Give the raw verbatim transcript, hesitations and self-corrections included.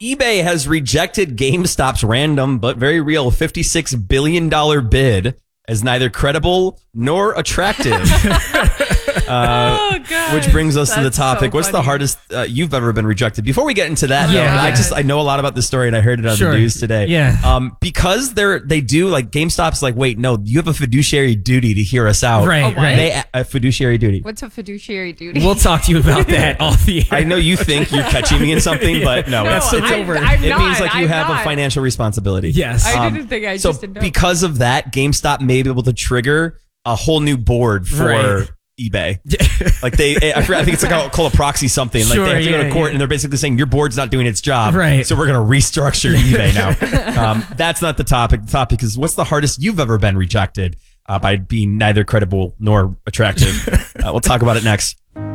eBay has rejected GameStop's random but very real fifty-six billion dollars bid as neither credible nor attractive. Uh, oh, God. Which brings us That's to the topic. So What's the funny. hardest uh, you've ever been rejected? Before we get into that, Yeah, though, I yeah. just I know a lot about this story and I heard it on Sure. the news today. Yeah. Um, because they're they do like GameStop's like, wait, no, you have a fiduciary duty to hear us out. Right, Oh, what? right. They a fiduciary duty. What's a fiduciary duty? We'll talk to you about that off the air. I know you think you're catching me in something, but no, No, it's, it's I'm- over. I'm it not, means like you I'm have not. a financial responsibility. Yes. I Um, didn't think I so just didn't know. because of that, GameStop may be able to trigger a whole new board for Right. eBay. Like they, I, forgot, I think it's like a, called a proxy something. Like Sure, they have to go yeah, to court yeah. and they're basically saying your board's not doing its job. Right. So we're going to restructure eBay now. Um, that's not the topic. The topic is what's the hardest you've ever been rejected uh, by being neither credible nor attractive. Uh, we'll talk about it next.